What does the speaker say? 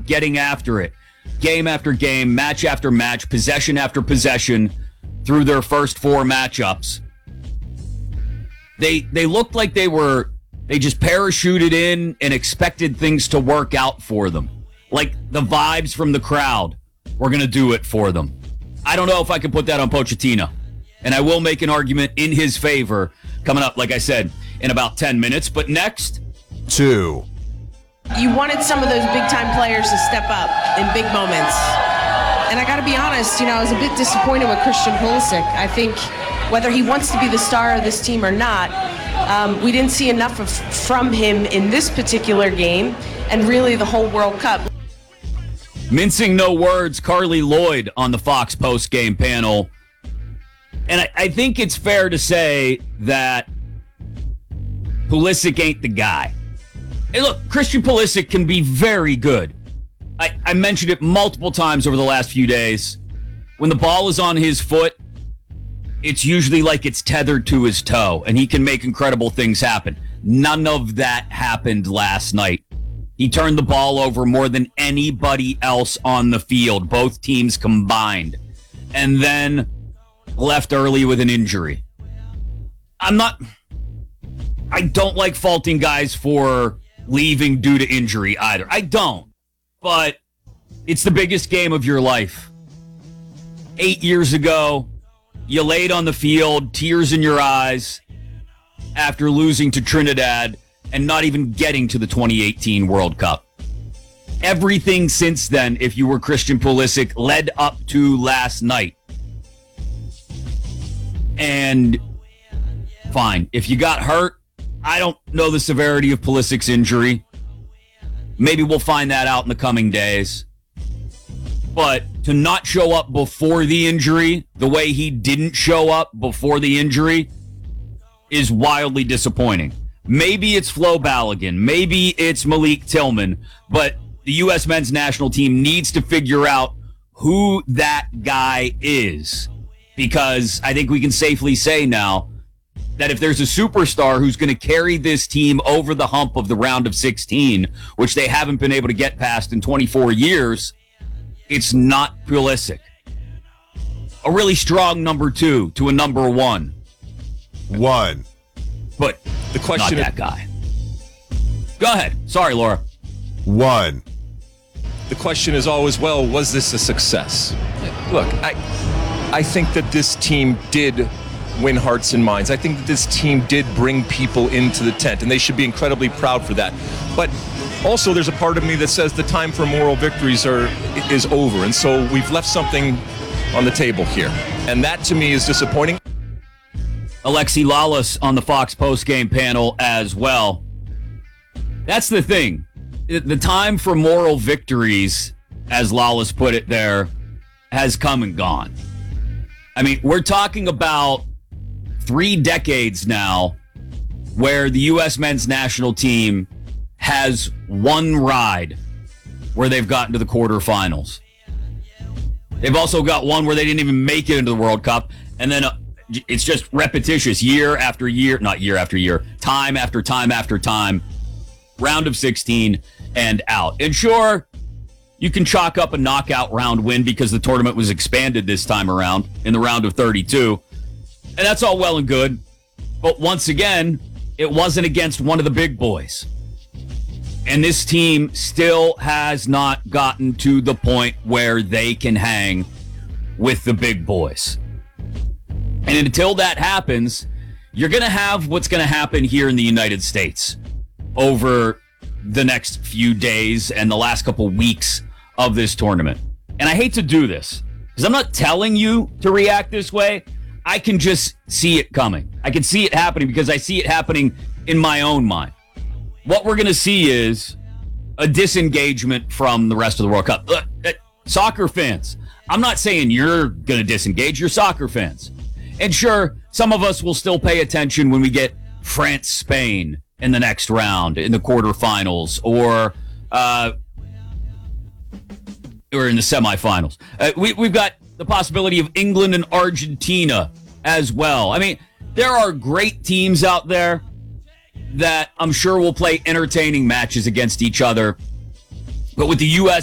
out getting after it, game after game, match after match, possession after possession through their first 4 matchups. They looked like they just parachuted in and expected things to work out for them. Like the vibes from the crowd were going to do it for them. I don't know if I can put that on Pochettino. And I will make an argument in his favor coming up, like I said, in about 10 minutes. But next, 2. You wanted some of those big-time players to step up in big moments. And I got to be honest, I was a bit disappointed with Christian Pulisic. I think whether he wants to be the star of this team or not, we didn't see enough from him in this particular game and really the whole World Cup. Mincing no words, Carly Lloyd on the Fox post-game panel. And I think it's fair to say that Pulisic ain't the guy. Hey, look, Christian Pulisic can be very good. I mentioned it multiple times over the last few days. When the ball is on his foot, it's usually like it's tethered to his toe, and he can make incredible things happen. None of that happened last night. He turned the ball over more than anybody else on the field, both teams combined, and then left early with an injury. I don't like faulting guys for leaving due to injury either. I don't. But it's the biggest game of your life. 8 years ago, you laid on the field, tears in your eyes, after losing to Trinidad and not even getting to the 2018 World Cup. Everything since then, if you were Christian Pulisic, led up to last night. And fine, if you got hurt, I don't know the severity of Pulisic's injury. Maybe we'll find that out in the coming days. But to not show up before the injury, the way he didn't show up before the injury, is wildly disappointing. Maybe it's Flo Balogun. Maybe it's Malik Tillman. But the U.S. men's national team needs to figure out who that guy is. Because I think we can safely say now that if there's a superstar who's going to carry this team over the hump of the round of 16, which they haven't been able to get past in 24 years, it's not Pulisic. A really strong number 2 to a number 1. 1. But the question not that guy. Go ahead. Sorry, Laura. 1. The question is always, well, was this a success? Look, I think that this team did win hearts and minds. I think that this team did bring people into the tent, and they should be incredibly proud for that. But also, there's a part of me that says the time for moral victories is over, and so we've left something on the table here, and that to me is disappointing. Alexi Lalas on the Fox postgame panel as well. That's the thing. The time for moral victories, as Lalas put it there, has come and gone. I mean, we're talking about 3 decades now where the U.S. men's national team has one ride where they've gotten to the quarterfinals. They've also got one where they didn't even make it into the World Cup, and then it's just repetitious year after year, not year after year, time after time after time, round of 16 and out. And sure, you can chalk up a knockout round win because the tournament was expanded this time around in the round of 32. And that's all well and good. But once again, it wasn't against one of the big boys. And this team still has not gotten to the point where they can hang with the big boys. And until that happens, you're going to have what's going to happen here in the United States over the next few days and the last couple weeks of this tournament. And I hate to do this because I'm not telling you to react this way. I can just see it coming. I can see it happening because I see it happening in my own mind. What we're going to see is a disengagement from the rest of the World Cup. Look, soccer fans, I'm not saying you're going to disengage. You're soccer fans. And sure, some of us will still pay attention when we get France-Spain in the next round, in the quarterfinals, or in the semifinals. We've got the possibility of England and Argentina as well. I mean, there are great teams out there that I'm sure will play entertaining matches against each other. But with the U.S.